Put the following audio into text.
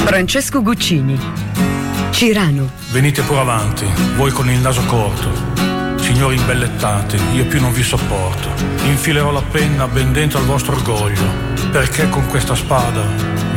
Francesco Guccini. Cirano. Venite pure avanti, voi con il naso corto. Signori imbellettati, io più non vi sopporto. Infilerò la penna ben dentro al vostro orgoglio, perché con questa spada